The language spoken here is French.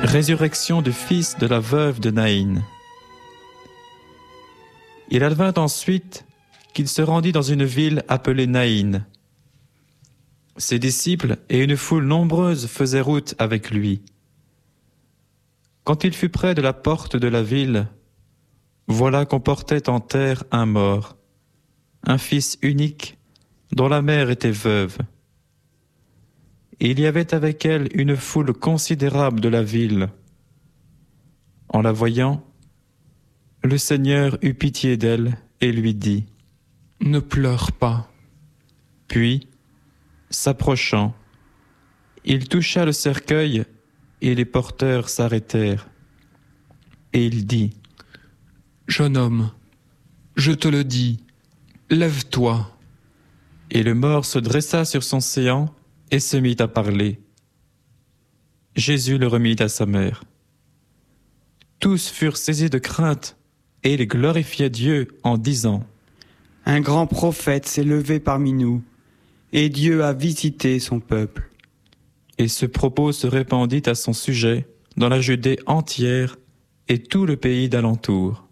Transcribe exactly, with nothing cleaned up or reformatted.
Résurrection du fils de la veuve de Naïn. Il advint ensuite qu'il se rendit dans une ville appelée Naïn. Ses disciples et une foule nombreuse faisaient route avec lui. Quand il fut près de la porte de la ville, voilà qu'on portait en terre un mort, un fils unique dont la mère était veuve. Et il y avait avec elle une foule considérable de la ville. En la voyant, le Seigneur eut pitié d'elle et lui dit : « Ne pleure pas. » Puis, s'approchant, il toucha le cercueil et les porteurs s'arrêtèrent. Et il dit : « Jeune homme, je te le dis, lève-toi. » Et le mort se dressa sur son séant et se mit à parler. Jésus le remit à sa mère. Tous furent saisis de crainte et ils glorifiaient Dieu en disant : « Un grand prophète s'est levé parmi nous, et Dieu a visité son peuple. » Et ce propos se répandit à son sujet dans la Judée entière et tout le pays d'alentour.